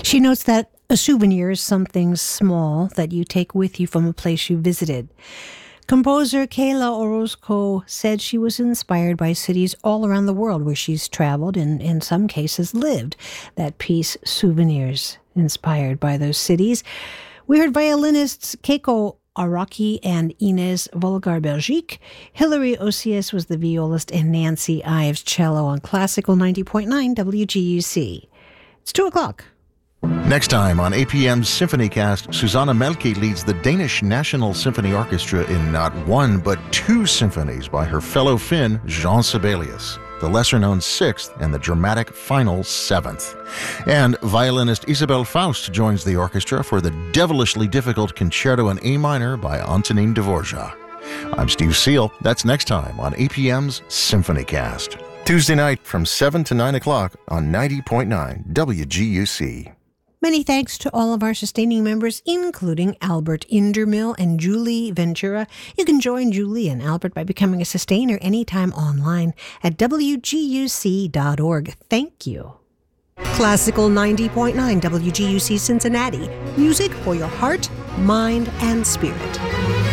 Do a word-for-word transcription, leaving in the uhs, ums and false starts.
She notes that a souvenir is something small that you take with you from a place you visited. Composer Kayla Orozco said she was inspired by cities all around the world where she's traveled and in some cases lived. That piece, Souvenirs, inspired by those cities. We heard violinists Keiko Araki and Inez Volgar-Belgique. Hilary Osias was the violist and Nancy Ives cello on Classical ninety point nine W G U C. It's two o'clock. Next time on A P M's SymphonyCast, Susanna Melke leads the Danish National Symphony Orchestra in not one but two symphonies by her fellow Finn, Jean Sibelius, the lesser-known Sixth and the dramatic final Seventh. And violinist Isabelle Faust joins the orchestra for the devilishly difficult Concerto in A minor by Antonin Dvorak. I'm Steve Seal. That's next time on A P M's SymphonyCast. Tuesday night from seven to nine o'clock on ninety point nine W G U C. Many thanks to all of our sustaining members, including Albert Indermill and Julie Ventura. You can join Julie and Albert by becoming a sustainer anytime online at W G U C dot org. Thank you. Classical ninety point nine W G U C Cincinnati. Music for your heart, mind, and spirit.